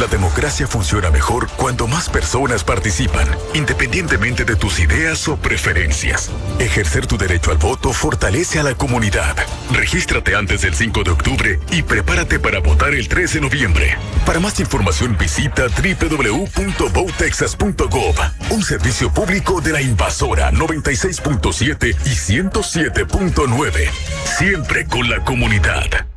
La democracia funciona mejor cuando más personas participan, independientemente de tus ideas o preferencias. Ejercer tu derecho al voto fortalece a la comunidad. Regístrate antes del 5 de octubre y prepárate para votar el 3 de noviembre. Para más información visita www.votexas.gov, un servicio público de la Invasora 96.7 y 107.9. Siempre con la comunidad.